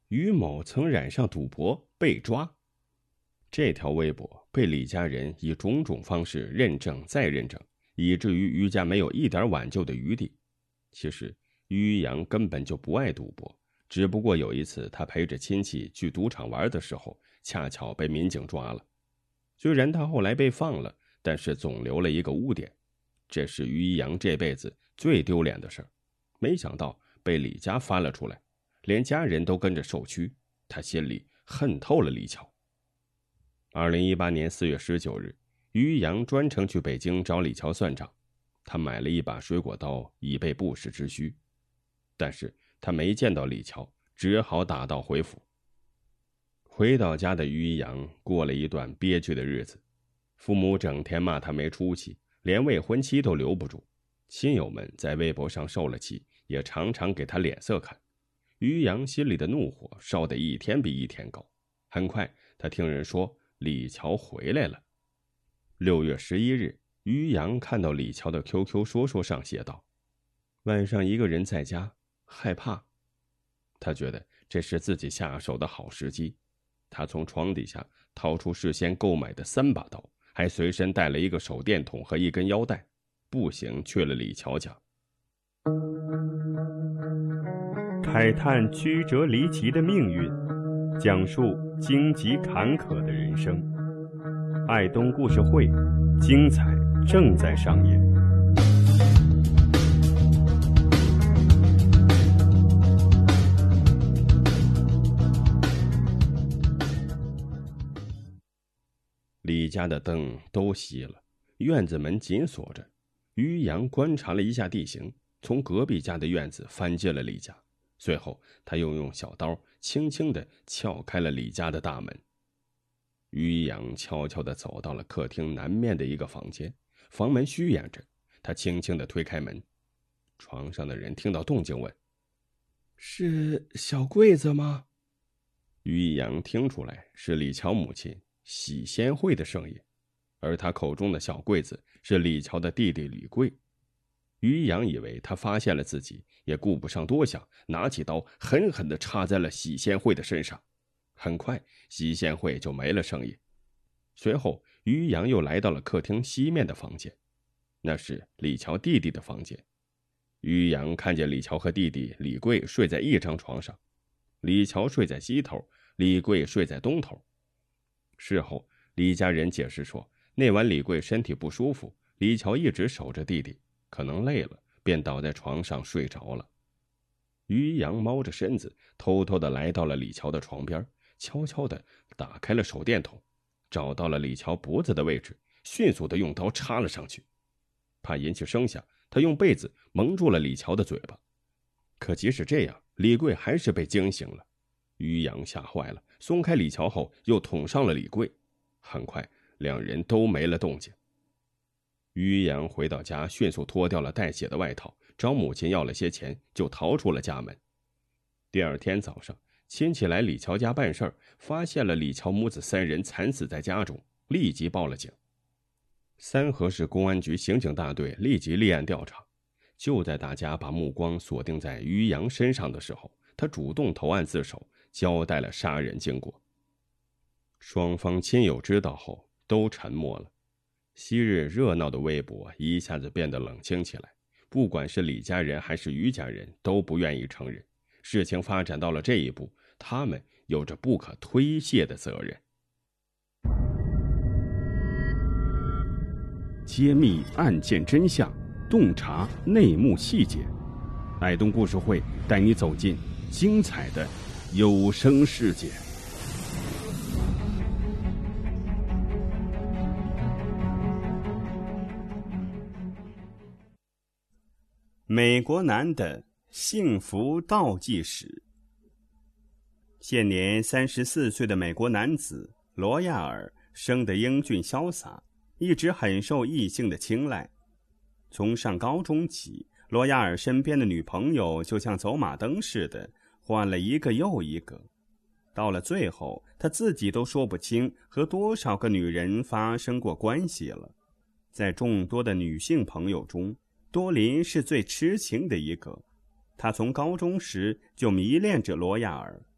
于某曾染上赌博被抓。这条微博被李家人以种种方式认证再认证，以至于于家没有一点挽救的余地。其实于洋根本就不爱赌博，只不过有一次他陪着亲戚去赌场玩的时候，恰巧被民警抓了。虽然他后来被放了，但是总留了一个污点，这是于洋这辈子最丢脸的事儿。没想到被李家翻了出来，连家人都跟着受屈，他心里恨透了李乔。2018年4月19日，于洋专程去北京找李乔算账，他买了一把水果刀，以备不时之需。但是他没见到李乔，只好打道回府。回到家的于洋过了一段憋屈的日子，父母整天骂他没出息，连未婚妻都留不住。亲友们在微博上受了气，也常常给他脸色看。于洋心里的怒火烧得一天比一天高。很快他听人说李乔回来了。6月11日，于洋看到李乔的 QQ 说上写道：晚上一个人在家，害怕。他觉得这是自己下手的好时机。他从床底下掏出事先购买的3把刀，还随身带了一个手电筒和一根腰带，步行去了李乔家。 慨叹曲折离奇的命运，讲述荆棘坎坷的人生。爱东故事会，精彩正在上演。 李家的灯都熄了，院子门紧锁着。于洋观察了一下地形，从隔壁家的院子翻进了李家。随后他又用小刀轻轻地撬开了李家的大门。于洋悄悄地走到了客厅南面的一个房间，房门虚掩着，他轻轻地推开门。床上的人听到动静问：是小桂子吗？于洋听出来是李乔母亲喜仙惠的声音，而他口中的小桂子是李乔的弟弟李贵。于洋以为他发现了自己，也顾不上多想，拿起刀狠狠地插在了喜仙惠的身上。很快喜仙惠就没了声音。随后于洋又来到了客厅西面的房间，那是李乔弟弟的房间。于洋看见李乔和弟弟李贵睡在一张床上，李乔睡在西头，李贵睡在东头。事后李家人解释说，那晚李贵身体不舒服，李乔一直守着弟弟，可能累了，便倒在床上睡着了。于洋猫着身子，偷偷地来到了李乔的床边，悄悄地打开了手电筒，找到了李乔脖子的位置，迅速地用刀插了上去。怕引起声响，他用被子蒙住了李乔的嘴巴。可即使这样，李贵还是被惊醒了。于洋吓坏了，松开李乔后又捅上了李贵。很快两人都没了动静。于洋回到家，迅速脱掉了带血的外套，找母亲要了些钱，就逃出了家门。第二天早上，亲戚来李乔家办事儿，发现了李乔母子3人惨死在家中，立即报了警。三河市公安局刑警大队立即立案调查。就在大家把目光锁定在于洋身上的时候，他主动投案自首，交代了杀人经过。双方亲友知道后都沉默了。昔日热闹的微博一下子变得冷清起来，不管是李家人还是于家人都不愿意承认。事情发展到了这一步，他们有着不可推卸的责任。 揭秘案件真相，洞察内幕细节。爱东故事会带你走进精彩的有声世界。美国男的幸福倒计时。现年34岁的美国男子罗亚尔生得英俊潇洒，一直很受异性的青睐。从上高中起，罗亚尔身边的女朋友就像走马灯似的，换了一个又一个。到了最后，他自己都说不清和多少个女人发生过关系了。在众多的女性朋友中，多琳是最痴情的一个。她从高中时就迷恋着罗亚尔，